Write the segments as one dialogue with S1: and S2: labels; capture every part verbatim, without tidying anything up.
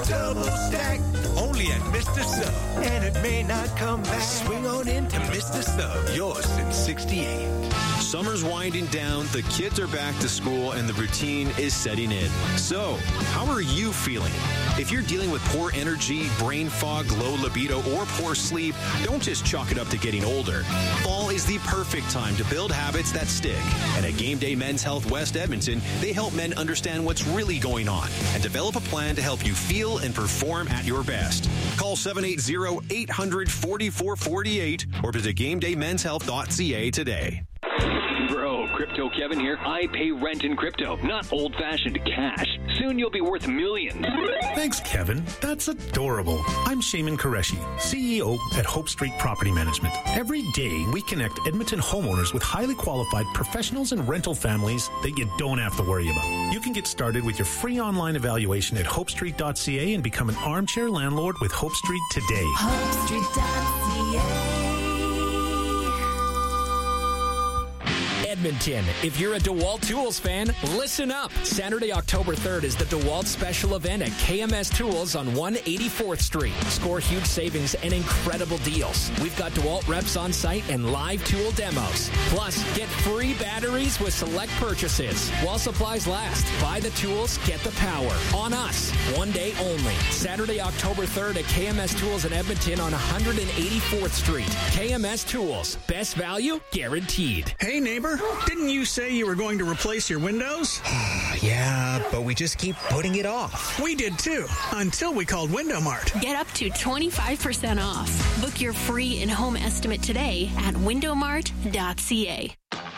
S1: Double stack, only at Mister Sub. And it may not come back. Swing on into Mister Sub, yours since sixty-eight.
S2: Summer's winding down, the kids are back to school, and the routine is setting in. So, how are you feeling? If you're dealing with poor energy, brain fog, low libido, or poor sleep, don't just chalk it up to getting older. Fall is the perfect time to build habits that stick. And at Game Day Men's Health West Edmonton, they help men understand what's really going on and develop a plan to help you feel and perform at your best. Call seven eight zero, eight hundred, forty-four forty-eight or visit game day men's health dot c a today.
S3: Bro, Crypto Kevin here. I pay rent in crypto, not old-fashioned cash. Soon you'll be worth millions.
S4: Thanks, Kevin. That's adorable. I'm Shaman Qureshi, C E O at Hope Street Property Management. Every day, we connect Edmonton homeowners with highly qualified professionals and rental families that you don't have to worry about. You can get started with your free online evaluation at hope street dot c a and become an armchair landlord with Hope Street today.
S5: hope street dot c a
S6: Edmonton. If you're a DeWalt Tools fan, listen up. Saturday, October third is the DeWalt special event at K M S Tools on one eighty-fourth Street. Score huge savings and incredible deals. We've got DeWalt reps on site and live tool demos. Plus, get free batteries with select purchases. While supplies last, buy the tools, get the power. On us. One day only. Saturday, October third at K M S Tools in Edmonton on one eighty-fourth Street. K M S Tools. Best value guaranteed.
S7: Hey, neighbor. Didn't you say you were going to replace your windows?
S8: Yeah, but we just keep putting it off.
S7: We did too, until we called Window Mart.
S9: Get up to twenty-five percent off. Book your free in-home estimate today at window mart dot c a.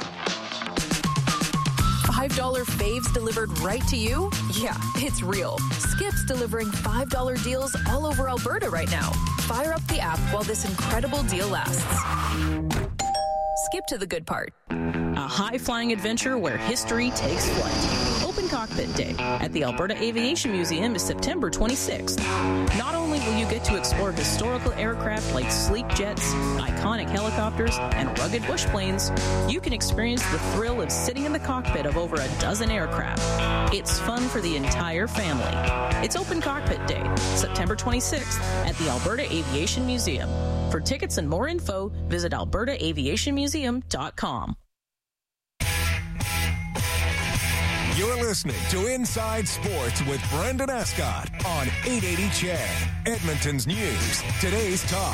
S10: five dollar faves delivered right to you? Yeah, it's real. Skip's delivering five dollar deals all over Alberta right now. Fire up the app while this incredible deal lasts. Skip to the good part.
S11: A high-flying adventure where history takes flight. Open Cockpit Day at the Alberta Aviation Museum is September twenty-sixth. Not only will you get to explore historical aircraft like sleek jets, iconic helicopters, and rugged bush planes, you can experience the thrill of sitting in the cockpit of over a dozen aircraft. It's fun for the entire family. It's Open Cockpit Day, September twenty-sixth at the Alberta Aviation Museum. For tickets and more info, visit alberta aviation museum dot com.
S12: You're listening to Inside Sports with Brendan Escott on eight eighty C H E D, Edmonton's News, today's talk.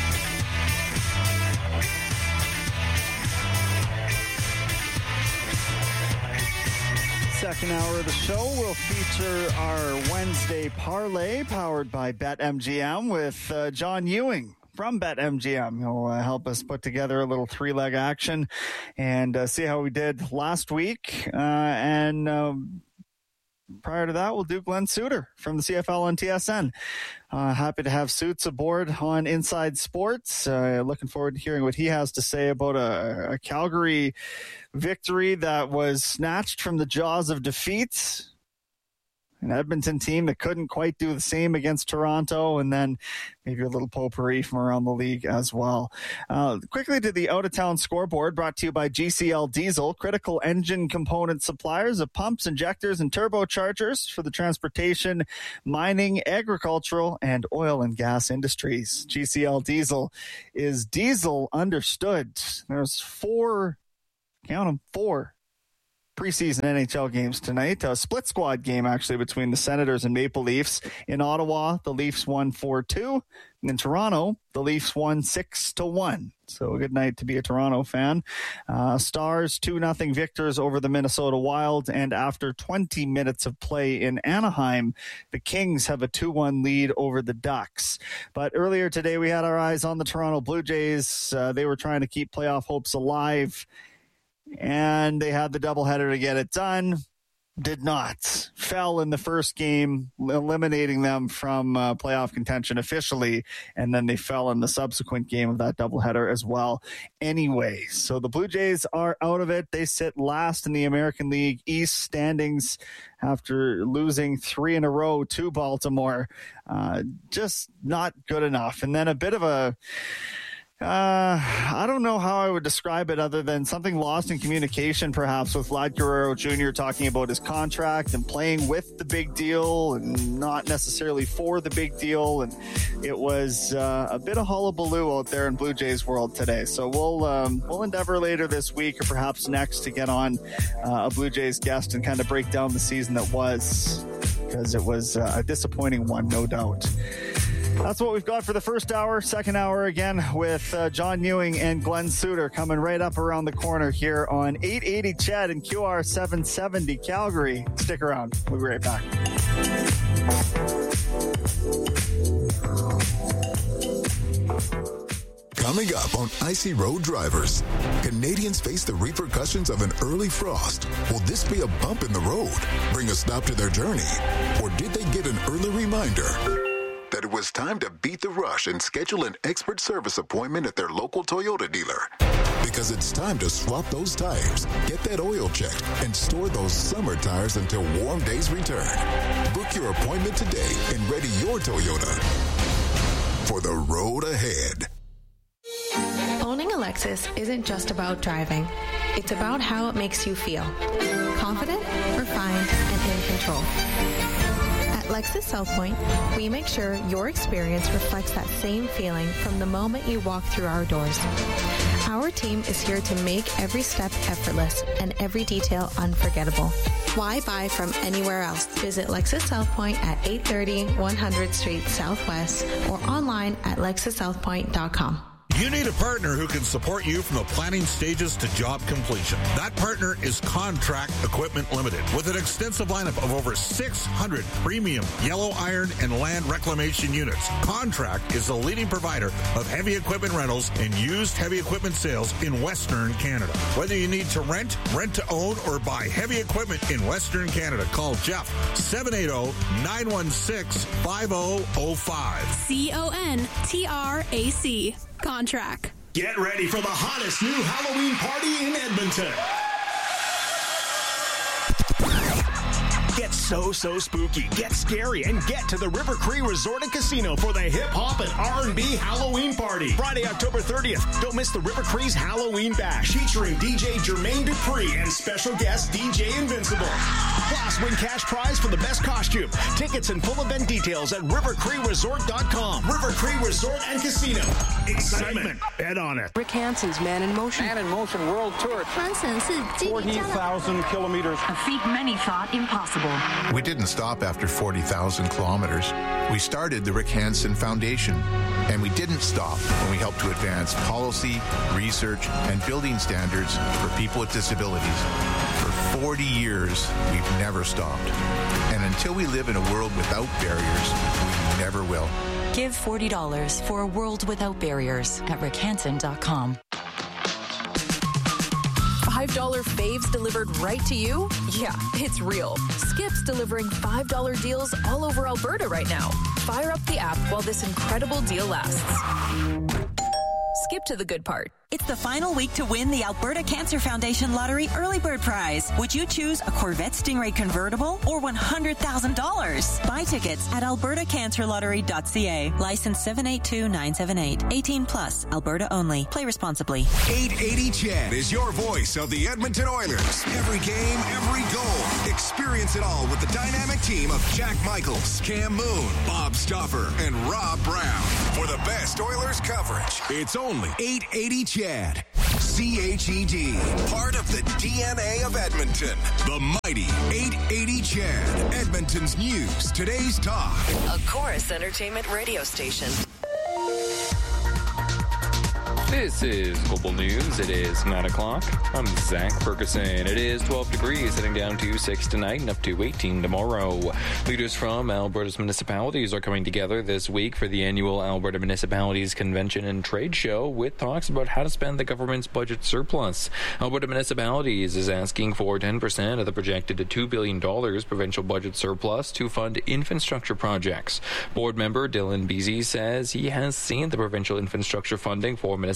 S13: Second hour of the show will feature our Wednesday parlay powered by BetMGM with uh, John Ewing from BetMGM. He'll uh, help us put together a little three-leg action and uh, see how we did last week. Uh, and um, prior to that, we'll do Glenn Suter from the C F L on T S N. Uh, happy to have Suits aboard on Inside Sports. Uh, looking forward to hearing what he has to say about a, a Calgary victory that was snatched from the jaws of defeat. An Edmonton team that couldn't quite do the same against Toronto, and then maybe a little potpourri from around the league as well. Uh, quickly to the out-of-town scoreboard, brought to you by G C L Diesel, critical engine component suppliers of pumps, injectors, and turbochargers for the transportation, mining, agricultural, and oil and gas industries. G C L Diesel is diesel understood. There's four, count them, four preseason N H L games tonight. A split squad game, actually, between the Senators and Maple Leafs. In Ottawa, the Leafs won four two. And in Toronto, the Leafs won six to one. So a good night to be a Toronto fan. Uh, Stars two nothing victors over the Minnesota Wild. And after twenty minutes of play in Anaheim, the Kings have a two one lead over the Ducks. But earlier today, we had our eyes on the Toronto Blue Jays. Uh, they were trying to keep playoff hopes alive, and they had the doubleheader to get it done. Did not. Fell in the first game, eliminating them from uh, playoff contention officially, and then they fell in the subsequent game of that doubleheader as well. Anyway, so the Blue Jays are out of it. They sit last in the American League East standings after losing three in a row to Baltimore. Uh, just not good enough. And then a bit of a Uh, I don't know how I would describe it other than something lost in communication, perhaps, with Vlad Guerrero Junior talking about his contract and playing with the big deal and not necessarily for the big deal. And it was uh, a bit of hullabaloo out there in Blue Jays world today. So we'll um, we'll endeavor later this week or perhaps next to get on uh, a Blue Jays guest and kind of break down the season that was, because it was uh, a disappointing one, no doubt. That's what we've got for the first hour. Second hour again with uh, John Ewing and Glenn Suter coming right up around the corner here on eight eighty C H E D and Q R seven seventy Calgary. Stick around. We'll be right back.
S14: Coming up on Icy Road Drivers, Canadians face the repercussions of an early frost. Will this be a bump in the road, bring a stop to their journey? Or did they get an early reminder that it was time to beat the rush and schedule an expert service appointment at their local Toyota dealer? Because it's time to swap those tires, get that oil checked, and store those summer tires until warm days return. Book your appointment today and ready your Toyota for the road ahead.
S15: Owning a Lexus isn't just about driving. It's about how it makes you feel. Confident, refined, and in control. At Lexus South Point, we make sure your experience reflects that same feeling from the moment you walk through our doors. Our team is here to make every step effortless and every detail unforgettable. Why buy from anywhere else? Visit Lexus South Point at eight thirty one hundredth Street Southwest or online at lexus south point dot com.
S16: You need a partner who can support you from the planning stages to job completion. That partner is Contract Equipment Limited. With an extensive lineup of over six hundred premium yellow iron and land reclamation units, Contract is the leading provider of heavy equipment rentals and used heavy equipment sales in Western Canada. Whether you need to rent, rent to own, or buy heavy equipment in Western Canada, call Jeff seven eight zero, nine one six, five zero zero five.
S9: C O N T R A C. Contract.
S17: Get ready for the hottest new Halloween party in Edmonton. Get so, so spooky, get scary, and get to the River Cree Resort and Casino for the hip-hop and R and B Halloween party. Friday, October thirtieth. Don't miss the River Cree's Halloween Bash, featuring D J Jermaine Dupree and special guest D J Invincible. Plus, win cash prize for the best costume. Tickets and full event details at river cree resort dot com. River Cree Resort and Casino. Excitement. Bet on it.
S18: Rick Hansen's Man in Motion.
S19: Man in Motion World Tour. forty thousand kilometers.
S18: A feat many thought impossible.
S20: We didn't stop after forty thousand kilometers. We started the Rick Hansen Foundation, and we didn't stop when we helped to advance policy, research, and building standards for people with disabilities. For forty years, we've never stopped. And until we live in a world without barriers, we never will.
S21: Give forty dollars for a world without barriers at rick hansen dot com.
S10: five dollar faves delivered right to you? Yeah, it's real. Skip's delivering five dollar deals all over Alberta right now. Fire up the app while this incredible deal lasts. Skip to the good part.
S22: It's the final week to win the Alberta Cancer Foundation Lottery Early Bird Prize. Would you choose a Corvette Stingray convertible or one hundred thousand dollars? Buy tickets at alberta cancer lottery dot c a. License seven eight two nine seven eight. eighteen plus. Alberta only. Play responsibly.
S12: eight eighty C H E D is your voice of the Edmonton Oilers. Every game, every goal. Experience it all with the dynamic team of Jack Michaels, Cam Moon, Bob Stauffer, and Rob Brown. For the best Oilers coverage, it's only eight eighty C H E D. C H E D, part of the D N A of Edmonton. The mighty eight eighty C H E D, Edmonton's news, today's talk.
S23: A Chorus Entertainment radio station.
S24: This is Global News. It is nine o'clock. I'm Zach Ferguson. It is twelve degrees, heading down to six tonight and up to eighteen tomorrow. Leaders from Alberta's municipalities are coming together this week for the annual Alberta Municipalities Convention and Trade Show with talks about how to spend the government's budget surplus. Alberta Municipalities is asking for ten percent of the projected two billion dollars provincial budget surplus to fund infrastructure projects. Board member Dylan Beasy says he has seen the provincial infrastructure funding for municipalities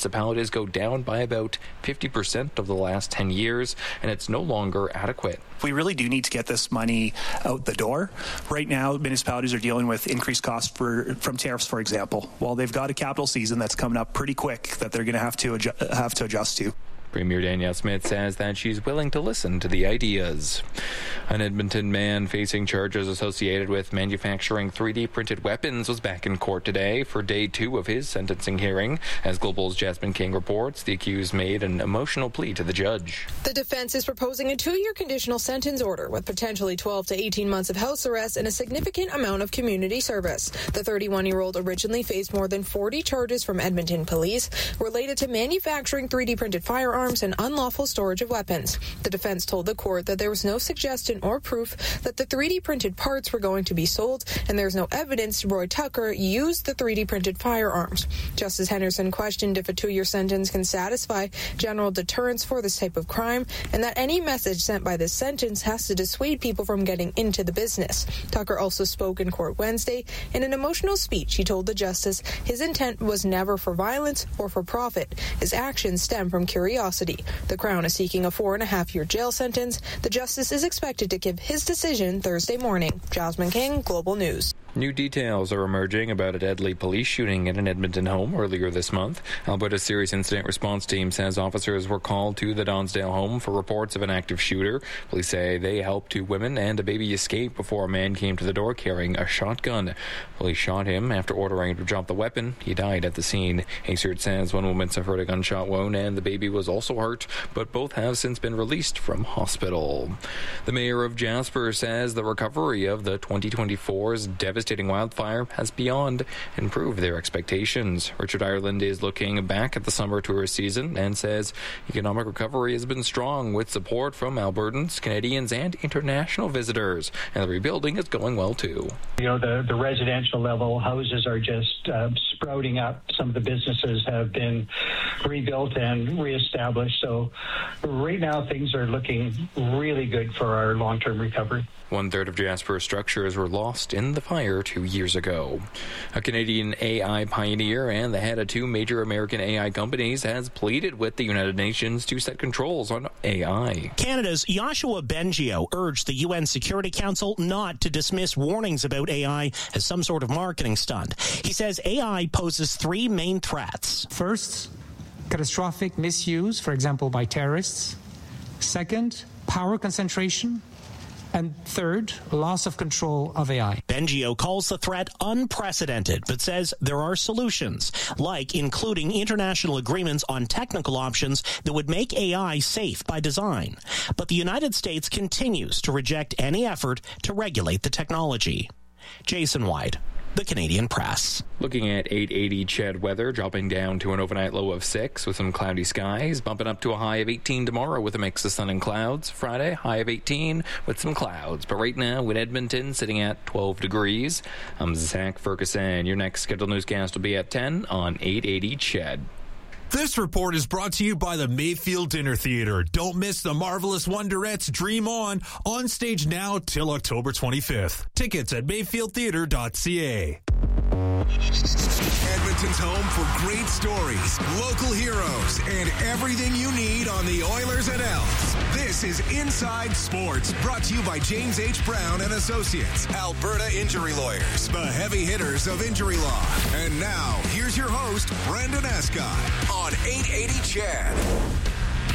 S24: municipalities go down by about fifty percent over the last ten years, and it's no longer adequate.
S1: We really do need to get this money out the door. Right now, municipalities are dealing with increased costs for, from tariffs, for example. Well, they've got a capital season that's coming up pretty quick that they're going to have to adju- have to adjust to.
S24: Premier Danielle Smith says that she's willing to listen to the ideas. An Edmonton man facing charges associated with manufacturing three D printed weapons was back in court today for day two of his sentencing hearing. As Global's Jasmine King reports, the accused made an emotional plea to the judge.
S2: The defense is proposing a two-year conditional sentence order with potentially twelve to eighteen months of house arrest and a significant amount of community service. The thirty-one-year-old originally faced more than forty charges from Edmonton police related to manufacturing three D printed firearms and unlawful storage of weapons. The defense told the court that there was no suggestion or proof that the three D printed parts were going to be sold, and there's no evidence Roy Tucker used the three D printed firearms. Justice Henderson questioned if a two-year sentence can satisfy general deterrence for this type of crime, and that any message sent by this sentence has to dissuade people from getting into the business. Tucker also spoke in court Wednesday. In an emotional speech, he told the justice his intent was never for violence or for profit. His actions stem from curiosity. The Crown is seeking a four and a half year jail sentence. The justice is expected to give his decision Thursday morning. Jasmine King, Global News.
S24: New details are emerging about a deadly police shooting at an Edmonton home earlier this month. Alberta's Serious Incident Response Team says officers were called to the Donsdale home for reports of an active shooter. Police say they helped two women and a baby escape before a man came to the door carrying a shotgun. Police shot him after ordering him to drop the weapon. He died at the scene. A C E R T says one woman suffered a gunshot wound and the baby was also hurt, but both have since been released from hospital. The mayor of Jasper says the recovery of the twenty twenty-four's devastating wildfire has beyond improved their expectations. Richard Ireland is looking back at the summer tourist season and says economic recovery has been strong with support from Albertans, Canadians, and international visitors, and the rebuilding is going well too.
S3: You know, the, the residential level houses are just uh, sprouting up. Some of the businesses have been rebuilt and reestablished. So right now things are looking really good for our long-term recovery.
S24: One-third of Jasper's structures were lost in the fire two years ago. A Canadian A I pioneer and the head of two major American A I companies has pleaded with the United Nations to set controls on A I.
S4: Canada's Yoshua Bengio urged the U N Security Council not to dismiss warnings about A I as some sort of marketing stunt. He says A I poses three main threats.
S25: First, catastrophic misuse, for example, by terrorists. Second, power concentration. And third, loss of control of A I.
S4: Bengio calls the threat unprecedented, but says there are solutions, like including international agreements on technical options that would make A I safe by design. But the United States continues to reject any effort to regulate the technology. Jason White, The Canadian Press.
S24: Looking at eight eighty C H E D weather, dropping down to an overnight low of six with some cloudy skies, bumping up to a high of eighteen tomorrow with a mix of sun and clouds. Friday, high of eighteen with some clouds. But right now, with Edmonton sitting at twelve degrees, I'm Zach Ferguson. Your next scheduled newscast will be at ten on eight eighty C H E D.
S26: This report is brought to you by the Mayfield Dinner Theater. Don't miss the Marvelous Wonderettes Dream On, on stage now till October twenty-fifth. Tickets at mayfield theater dot c a.
S12: Edmonton's home for great stories, local heroes, and everything you need on the Oilers and Elks. This is Inside Sports, brought to you by James H. Brown and Associates, Alberta Injury Lawyers, the heavy hitters of injury law. And now, here's your host, Brendan Escott, on eight eighty C H E D.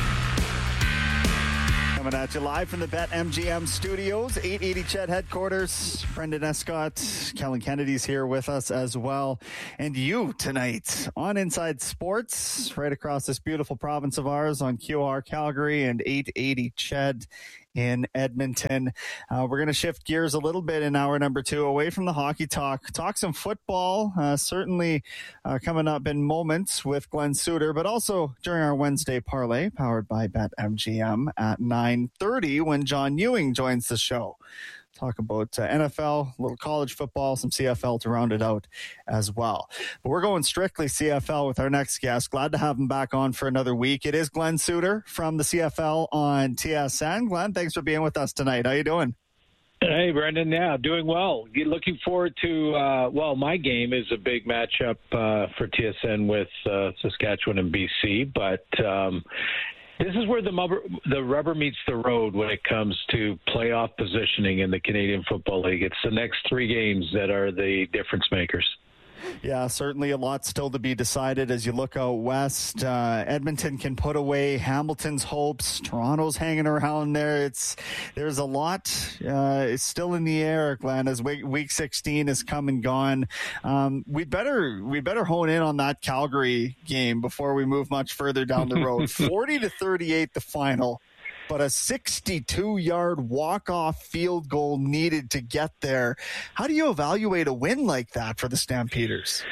S13: Coming at you live from the BetMGM studios, eight eighty C H E D headquarters. Brendan Escott, Kellen Kennedy's here with us as well. And you tonight on Inside Sports, right across this beautiful province of ours on Q R Calgary and eight eighty C H E D in Edmonton. Uh, we're going to shift gears a little bit in hour number two, away from the hockey talk, talk some football, uh, certainly uh, coming up in moments with Glenn Suter, but also during our Wednesday parlay powered by BetMGM at nine thirty when John Ewing joins the show. Talk about uh, N F L, a little college football, some C F L to round it out as well. But we're going strictly C F L with our next guest. Glad to have him back on for another week. It is Glenn Suter from the C F L on T S N. Glenn, thanks for being with us tonight. How you doing?
S5: Hey, Brendan. Yeah, doing well. Looking forward to, uh, well, my game is a big matchup uh, for T S N with uh, Saskatchewan and B C, but um, this is where the rubber, the rubber meets the road when it comes to playoff positioning in the Canadian Football League. It's the next three games that are the difference makers.
S13: Yeah, certainly a lot still to be decided as you look out west. Uh, Edmonton can put away Hamilton's hopes. Toronto's hanging around there. It's there's a lot. Uh, it's still in the air, Glenn, as week, week sixteen has come and gone. Um, we better we better hone in on that Calgary game before we move much further down the road. Forty to thirty-eight, the final. But a sixty-two-yard walk-off field goal needed to get there. How do you evaluate a win like that for the Stampeders?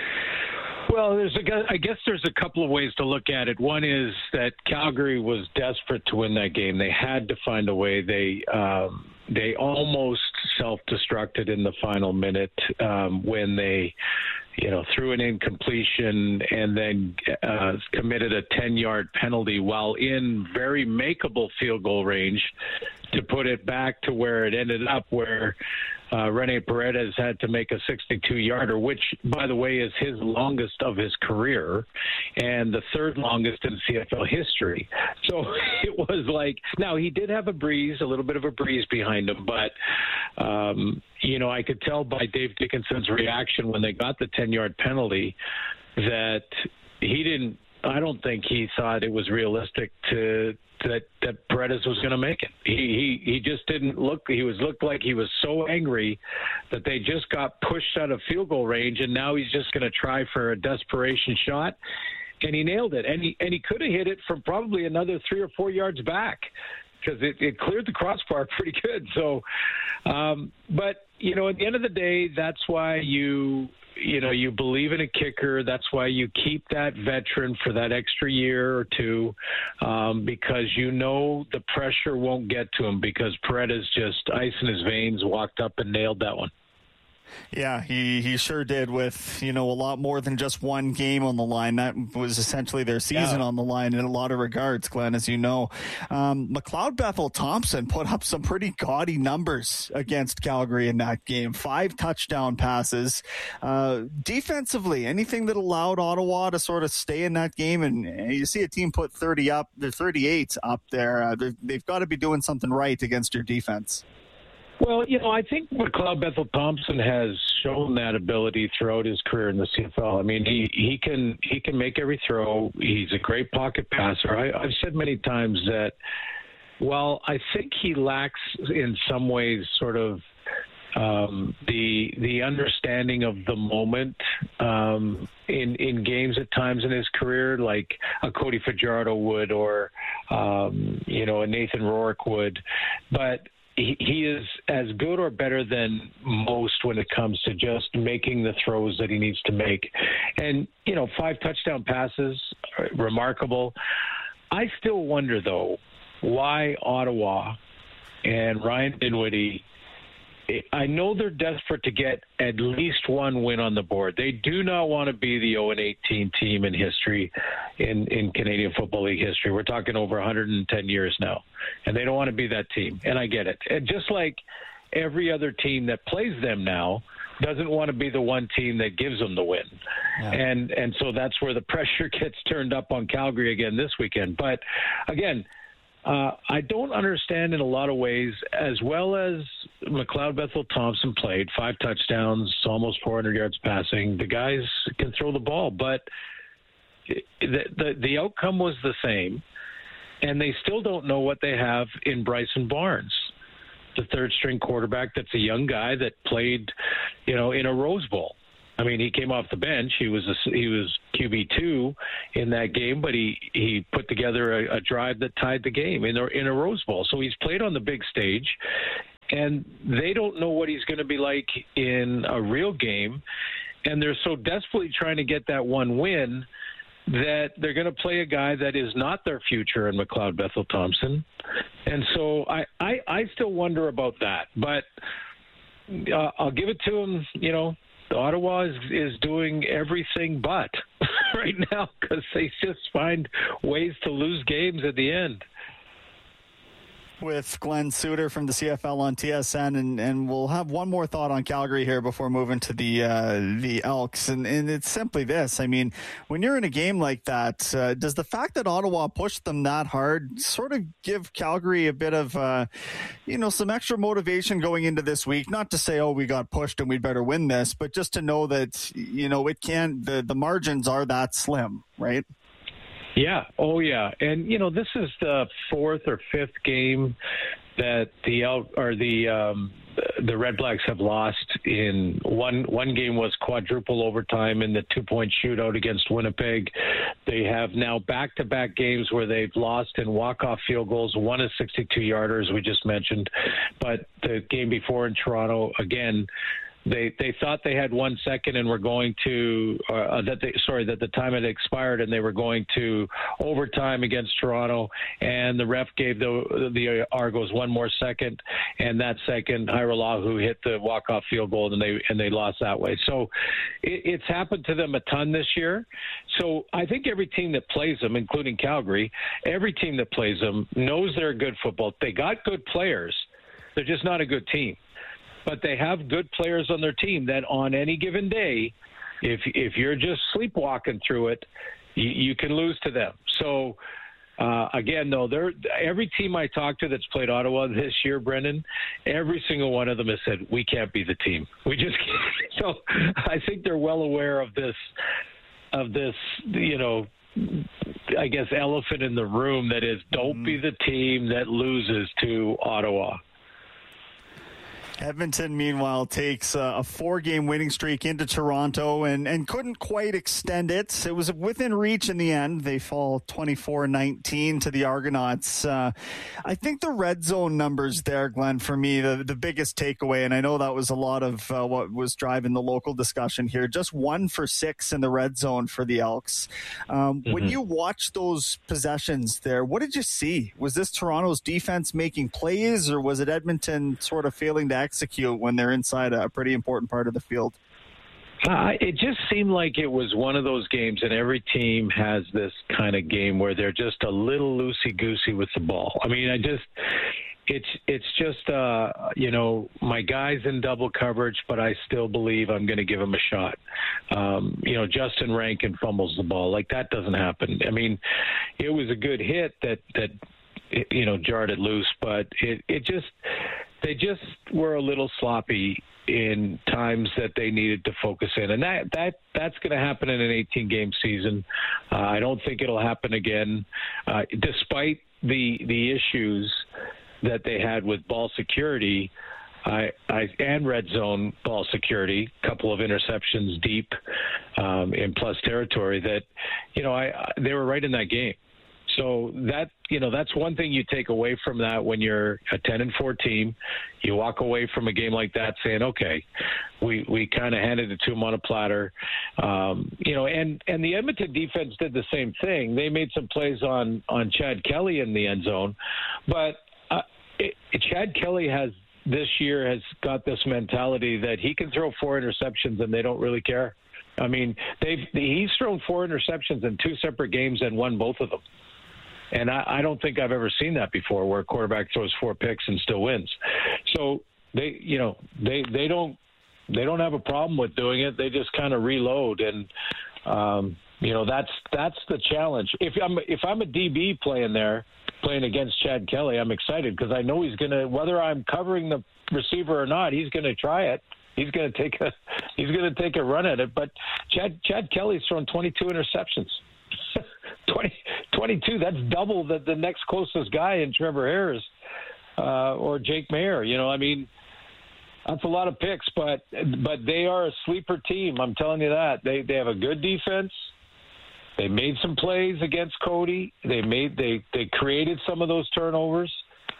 S5: Well, there's a, I guess there's a couple of ways to look at it. One is that Calgary was desperate to win that game. They had to find a way. They um, they almost self-destructed in the final minute um, when they, you know, threw an incompletion and then uh, committed a ten-yard penalty while in very makeable field goal range to put it back to where it ended up, where uh, Rene Paredes had to make a sixty-two-yarder, which, by the way, is his longest of his career and the third longest in C F L history. So it was like, now he did have a breeze, a little bit of a breeze behind him, but, um, you know, I could tell by Dave Dickinson's reaction when they got the ten-yard penalty that he didn't, I don't think he thought it was realistic to that that Paredes was going to make it. He, he he just didn't look. He was looked like he was so angry that they just got pushed out of field goal range, and now he's just going to try for a desperation shot, and he nailed it. And he and he could have hit it from probably another three or four yards back because it, it cleared the crossbar pretty good. So, um, but you know, at the end of the day, that's why you. You know, you believe in a kicker. That's why you keep that veteran for that extra year or two, um, because you know the pressure won't get to him because Paredes just ice in his veins, walked up and nailed that one.
S13: Yeah, he, he sure did with, you know, a lot more than just one game on the line. That was essentially their season yeah. on the line in a lot of regards, Glenn, as you know. Um, McLeod Bethel Thompson put up some pretty gaudy numbers against Calgary in that game. Five touchdown passes. Uh, defensively, anything that allowed Ottawa to sort of stay in that game, and you see a team put thirty up, they're thirty-eight up there. Uh, they've got to be doing something right against your defense.
S5: Well, you know, I think McLeod Bethel Thompson has shown that ability throughout his career in the C F L. I mean, he, he can he can make every throw. He's a great pocket passer. I, I've said many times that while I think he lacks in some ways sort of um, the the understanding of the moment um, in in games at times in his career, like a Cody Fajardo would, or um, you know, a Nathan Rourke would, but he is as good or better than most when it comes to just making the throws that he needs to make. And, you know, five touchdown passes, remarkable. I still wonder, though, why Ottawa and Ryan Dinwiddie, I know they're desperate to get at least one win on the board. They do not want to be the oh and eighteen team in history, in, in Canadian Football League history. We're talking over one hundred ten years now, and they don't want to be that team, and I get it. And just like every other team that plays them now doesn't want to be the one team that gives them the win. Yeah. And and so that's where the pressure gets turned up on Calgary again this weekend. But, again, Uh, I don't understand in a lot of ways, as well as McLeod Bethel Thompson played, five touchdowns, almost four hundred yards passing. The guys can throw the ball, but the, the, the outcome was the same, and they still don't know what they have in Bryson Barnes, the third-string quarterback that's a young guy that played, you know, in a Rose Bowl. I mean, he came off the bench. He was a, he was Q B two in that game, but he, he put together a, a drive that tied the game in a, in a Rose Bowl. So he's played on the big stage, and they don't know what he's going to be like in a real game, and they're so desperately trying to get that one win that they're going to play a guy that is not their future in McLeod Bethel Thompson. And so I, I, I still wonder about that. But uh, I'll give it to him, you know, Ottawa is, is doing everything but right now because they just find ways to lose games at the end.
S13: with Glenn Suter from the C F L on T S N, and, and we'll have one more thought on Calgary here before moving to the uh, the Elks, and, and it's simply this. I mean, when you're in a game like that, uh, does the fact that Ottawa pushed them that hard sort of give Calgary a bit of, uh, you know, some extra motivation going into this week? Not to say, oh, we got pushed and we'd better win this, but just to know that, you know, it can, the, the margins are that slim, right?
S5: Yeah. Oh, yeah. And, you know, this is the fourth or fifth game that the out or the um, the Red Blacks have lost in one. One game was quadruple overtime in the two-point shootout against Winnipeg. They have now back-to-back games where they've lost in walk-off field goals. One is sixty-two yarders, we just mentioned. But the game before in Toronto, again, They they thought they had one second and were going to uh, that they sorry that the time had expired and they were going to overtime against Toronto, and the ref gave the the Argos one more second, and that second Hairolahu hit the walk off field goal and they and they lost that way. So it, it's happened to them a ton this year. So I think every team that plays them, including Calgary, every team that plays them knows they're a good football. They got good players. They're just not a good team. But they have good players on their team that on any given day, if if you're just sleepwalking through it, you, you can lose to them. So, uh, again, though, they're, every team I talked to that's played Ottawa this year, Brendan, every single one of them has said, we can't be the team. We just can't. So I think they're well aware of this, of this, you know, I guess, elephant in the room that is, don't mm. be the team that loses to Ottawa.
S13: Edmonton, meanwhile, takes uh, a four-game winning streak into Toronto and, and couldn't quite extend it. It was within reach in the end. They fall twenty-four nineteen to the Argonauts. Uh, I think the red zone numbers there, Glenn, for me, the, the biggest takeaway, and I know that was a lot of uh, what was driving the local discussion here, just one for six in the red zone for the Elks. Um, mm-hmm. When you watch those possessions there, what did you see? Was this Toronto's defense making plays, or was it Edmonton sort of failing to execute when they're inside a pretty important part of the field?
S5: Uh, it just seemed like it was one of those games, and every team has this kind of game where they're just a little loosey-goosey with the ball. I mean, I just, it's it's just, uh, you know, my guy's in double coverage, but I still believe I'm going to give him a shot. Um, you know, Justin Rankin fumbles the ball. Like, that doesn't happen. I mean, it was a good hit that, that you know, jarred it loose, but it, it just... They just were a little sloppy in times that they needed to focus in. And that, that that's going to happen in an eighteen-game season. Uh, I don't think it'll happen again, uh, despite the the issues that they had with ball security I, I, and red zone ball security, a couple of interceptions deep um, in plus territory that, you know, I, I they were right in that game. So that, you know, that's one thing you take away from that when you're a ten and four team. You walk away from a game like that saying, okay, we, we kind of handed it to them on a platter. Um, you know, and, and the Edmonton defense did the same thing. They made some plays on, on Chad Kelly in the end zone. But uh, it, Chad Kelly has this year has got this mentality that he can throw four interceptions and they don't really care. I mean, they've he's thrown four interceptions in two separate games and won both of them. And I, I don't think I've ever seen that before, where a quarterback throws four picks and still wins. So they, you know, they, they don't they don't have a problem with doing it. They just kind of reload, and um, you know that's that's the challenge. If I'm if I'm a D B playing there, playing against Chad Kelly, I'm excited because I know he's gonna, whether I'm covering the receiver or not, he's gonna try it. He's gonna take a he's gonna take a run at it. But Chad Chad Kelly's thrown twenty-two interceptions. twenty, twenty-two, that's double the, the next closest guy in Trevor Harris uh, or Jake Mayer. You know, I mean, that's a lot of picks, but but they are a sleeper team. I'm telling you that. They they have a good defense. They made some plays against Cody. They made they, they created some of those turnovers,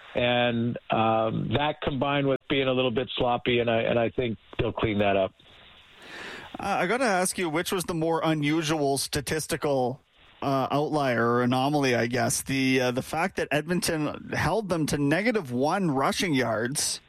S5: and um, that combined with being a little bit sloppy, and I and I think they'll clean that up.
S13: Uh, I got to ask you, which was the more unusual statistical uh, outlier or anomaly, I guess? The uh, the fact that Edmonton held them to negative one rushing yards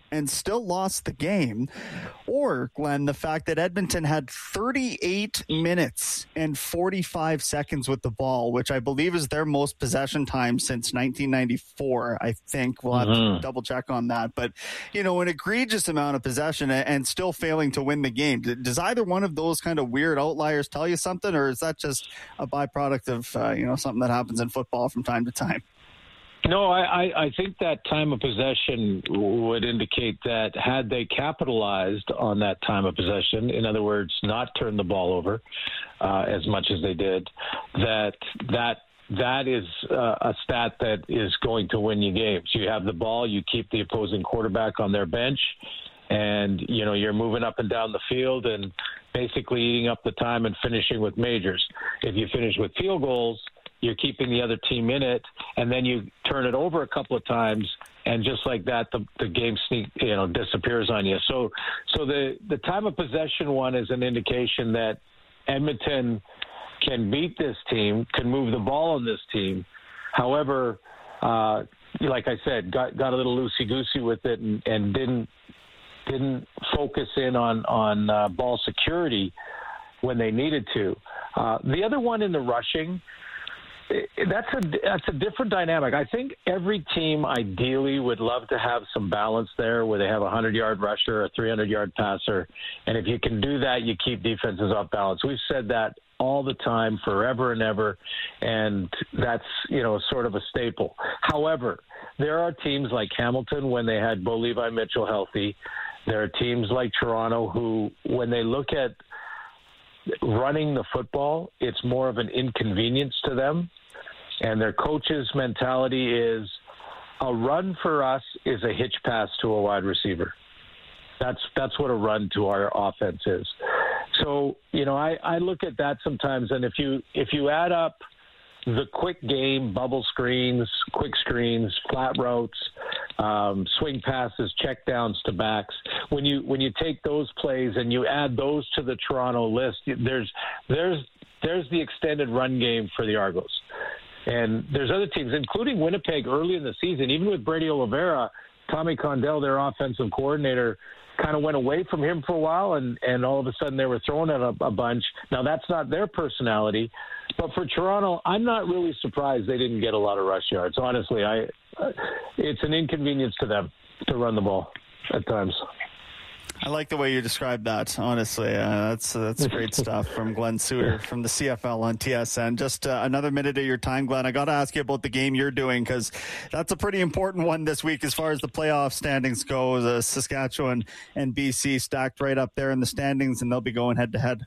S13: and still lost the game. Or, Glenn, the fact that Edmonton had thirty-eight minutes and forty-five seconds with the ball, which I believe is their most possession time since nineteen ninety-four, I think. We'll have mm-hmm. to double check on that. But, you know, an egregious amount of possession and still failing to win the game. Does either one of those kind of weird outliers tell you something, or is that just a byproduct of, uh, you know, something that happens in football from time to time?
S5: No, I, I think that time of possession would indicate that had they capitalized on that time of possession, in other words, not turned the ball over uh, as much as they did, that that that is uh, a stat that is going to win you games. You have the ball, you keep the opposing quarterback on their bench, and you know you're moving up and down the field and basically eating up the time and finishing with majors. If you finish with field goals, you're keeping the other team in it, and then you turn it over a couple of times, and just like that, the, the game sneak, you know, disappears on you. So, so the the time of possession one is an indication that Edmonton can beat this team, can move the ball on this team. However, uh, like I said, got got a little loosey goosey with it, and, and didn't didn't focus in on on uh, ball security when they needed to. Uh, the other one in the rushing. That's a that's a different dynamic. I think every team ideally would love to have some balance there, where they have a hundred-yard rusher, a three hundred-yard passer, and if you can do that, you keep defenses off balance. We've said that all the time, forever and ever, and that's you know sort of a staple. However, there are teams like Hamilton when they had Bo Levi Mitchell healthy. There are teams like Toronto who, when they look at running the football, it's more of an inconvenience to them. And their coach's mentality is a run for us is a hitch pass to a wide receiver. That's that's what a run to our offense is. So, you know, I, I look at that sometimes, and if you if you add up the quick game, bubble screens, quick screens, flat routes, um, swing passes, check downs to backs, when you when you take those plays and you add those to the Toronto list, there's there's there's the extended run game for the Argos. And there's other teams, including Winnipeg early in the season, even with Brady Oliveira, Tommy Condell, their offensive coordinator, kind of went away from him for a while, and, and all of a sudden they were throwing at a, a bunch. Now, that's not their personality. But for Toronto, I'm not really surprised they didn't get a lot of rush yards. Honestly, I it's an inconvenience to them to run the ball at times.
S13: I like the way you described that, honestly. Uh, that's uh, that's great stuff from Glenn Suter from the C F L on T S N. Just uh, another minute of your time, Glenn. I got to ask you about the game you're doing, because that's a pretty important one this week as far as the playoff standings go. The Saskatchewan and B C stacked right up there in the standings, and they'll be going head-to-head.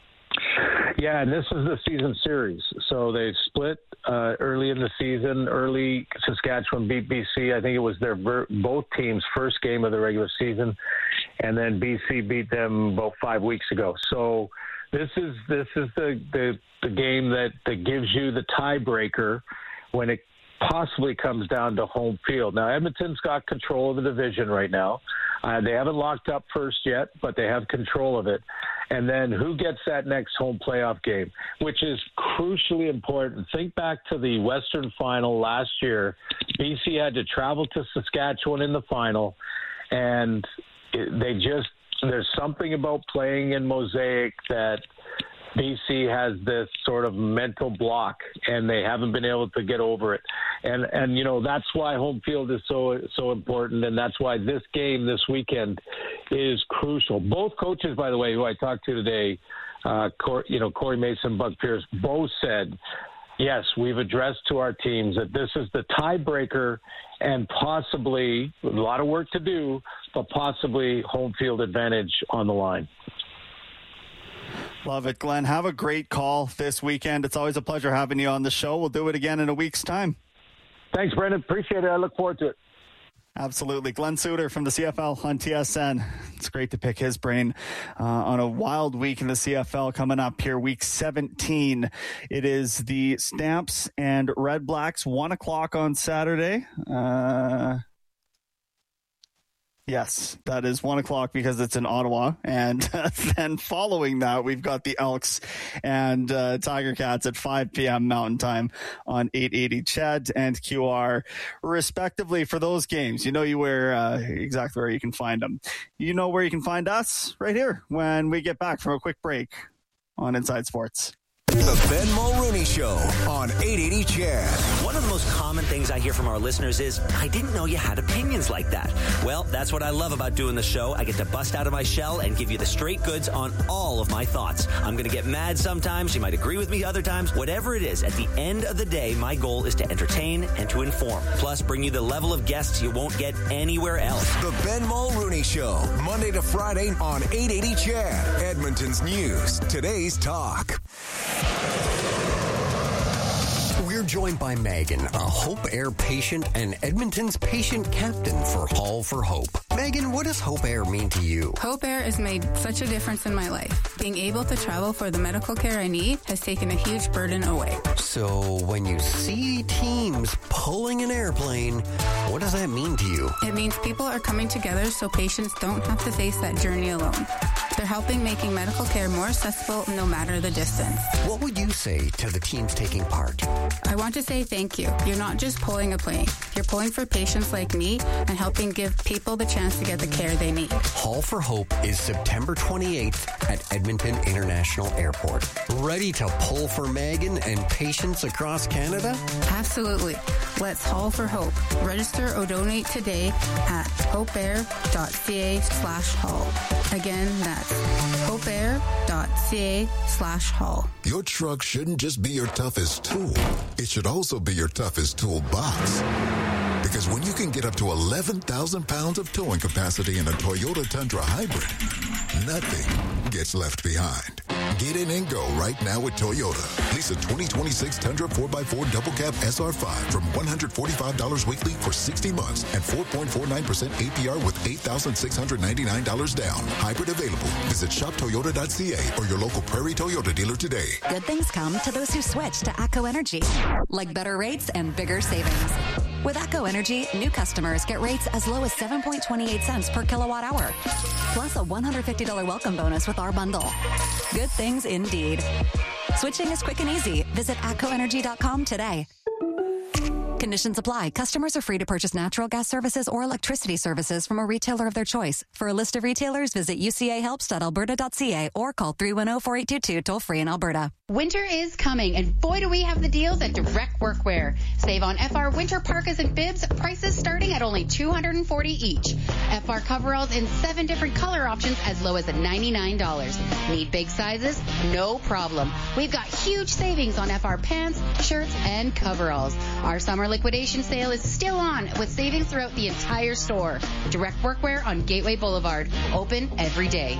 S5: Yeah, and this is the season series. So they split uh, early in the season. Early Saskatchewan beat B C. I think it was their both teams' first game of the regular season. And then B C beat them about five weeks ago. So this is this is the, the, the game that, that gives you the tiebreaker when it possibly comes down to home field. Now, Edmonton's got control of the division right now. Uh, they haven't locked up first yet, but they have control of it. And then who gets that next home playoff game, which is crucially important. Think back to the Western Final last year. B C had to travel to Saskatchewan in the final, and they just there's something about playing in Mosaic that B C has this sort of mental block, and they haven't been able to get over it. And and you know that's why home field is so so important, and that's why this game this weekend is crucial. Both coaches, by the way, who I talked to today, uh, Cor- you know Corey Mason, Buck Pierce, both said, yes, we've addressed to our teams that this is the tiebreaker, and possibly a lot of work to do, but possibly home field advantage on the line.
S13: Love it, Glenn. Have a great call this weekend. It's always a pleasure having you on the show. We'll do it again in a week's time.
S5: Thanks, Brendan. Appreciate it. I look forward to it.
S13: Absolutely. Glenn Suter from the C F L on T S N. It's great to pick his brain uh, on a wild week in the C F L coming up here, week seventeen. It is the Stamps and Red Blacks, one o'clock on Saturday. Uh... Yes, that is one o'clock because it's in Ottawa. And then following that, we've got the Elks and uh, Tiger Cats at five p.m. Mountain Time on eight eighty C H E D and Q R, respectively, for those games. You know you where uh, exactly where you can find them. You know where you can find us right here when we get back from a quick break on Inside Sports.
S12: The Ben Mulrooney Show on eight eighty C H E D.
S6: One of the most common things I hear from our listeners is, I didn't know you had opinions like that. Well, that's what I love about doing the show. I get to bust out of my shell and give you the straight goods on all of my thoughts. I'm going to get mad sometimes. You might agree with me other times. Whatever it is, at the end of the day, my goal is to entertain and to inform. Plus, bring you the level of guests you won't get anywhere else.
S12: The Ben Mulrooney Show, Monday to Friday on eight eighty C H E D. Edmonton's news, today's talk.
S7: We're joined by Megan, a Hope Air patient and Edmonton's patient captain for Hall for Hope. Megan, what does Hope Air mean to you?
S8: Hope Air has made such a difference in my life. Being able to travel for the medical care I need has taken a huge burden away.
S7: So when you see teams pulling an airplane, what does that mean to you?
S8: It means people are coming together so patients don't have to face that journey alone. They're helping making medical care more accessible no matter the distance.
S7: What would you say to the teams taking part?
S8: I want to say thank you. You're not just pulling a plane. You're pulling for patients like me and helping give people the chance to get the care they need.
S7: Hall for Hope is September twenty-eighth at Edmonton International Airport. Ready to pull for Megan and patients across Canada?
S8: Absolutely. Let's Hall for Hope. Register or donate today at hopeair.ca slash hall. Again, that's hopeair.ca slash hall.
S11: Your truck shouldn't just be your toughest tool. It should also be your toughest toolbox. Because when you can get up to eleven thousand pounds of towing capacity in a Toyota Tundra Hybrid, nothing gets left behind. Get in and go right now with Toyota. Lease a twenty twenty-six Tundra four by four Double Cab S R five from one hundred forty-five dollars weekly for sixty months and four point four nine percent A P R with eight thousand six hundred ninety-nine dollars down. Hybrid available. Visit shop toyota dot c a or your local Prairie Toyota dealer today.
S14: Good things come to those who switch to ATCO Energy, like better rates and bigger savings. With ATCO Energy, new customers get rates as low as seven point two eight cents per kilowatt hour, plus a one hundred fifty dollars welcome bonus with our bundle. Good things indeed. Switching is quick and easy. Visit atco energy dot com today. Conditions apply. Customers are free to purchase natural gas services or electricity services from a retailer of their choice. For a list of retailers, visit u c a helps dot alberta dot c a or call three one zero, four eight two two toll free in Alberta.
S15: Winter is coming, and boy do we have the deals at Direct Workwear. Save on F R winter parkas and bibs, prices starting at only two hundred forty dollars each. F R coveralls in seven different color options as low as ninety-nine dollars. Need big sizes? No problem. We've got huge savings on F R pants, shirts, and coveralls. Our summer liquidation sale is still on with savings throughout the entire store. Direct Workwear on Gateway Boulevard. Open every day.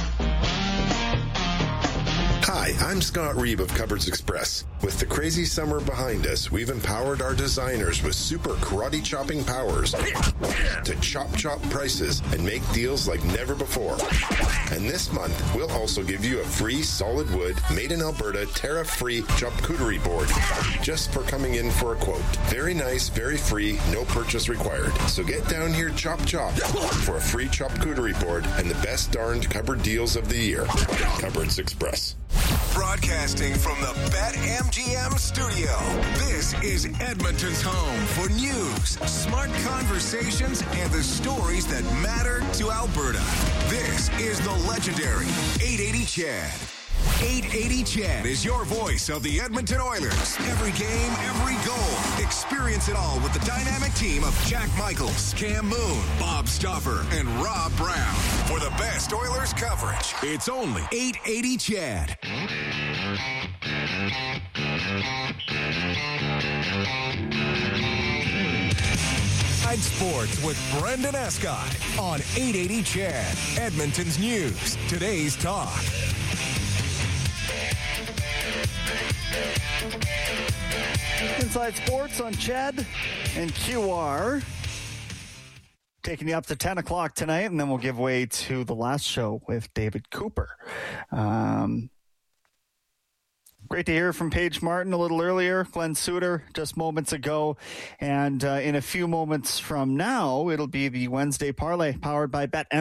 S27: Hi, I'm Scott Reeb of Cupboards Express. With the crazy summer behind us, we've empowered our designers with super karate chopping powers to chop chop prices and make deals like never before. And this month, we'll also give you a free solid wood, made in Alberta, tariff-free charcuterie board just for coming in for a quote. Very nice, very free, no purchase required. So get down here, chop chop, for a free charcuterie board and the best darned cupboard deals of the year. Cupboards Express.
S12: Broadcasting from the BetMGM studio, this is Edmonton's home for news, smart conversations, and the stories that matter to Alberta. This is the legendary eight eighty C H E D. eight eighty C H E D is your voice of the Edmonton Oilers. Every game, every goal. Experience it all with the dynamic team of Jack Michaels, Cam Moon, Bob Stauffer, and Rob Brown. For the best Oilers coverage, it's only eight eighty C H E D. Inside Sports with Brendan Escott on eight eighty C H E D. Edmonton's news, today's talk.
S13: Inside Sports on C H E D and Q R. Taking you up to ten o'clock tonight, and then we'll give way to the last show with David Cooper. Um, Great to hear from Paige Martin a little earlier, Glenn Suter just moments ago. And uh, in a few moments from now, it'll be the Wednesday Parlay powered by BetMGM.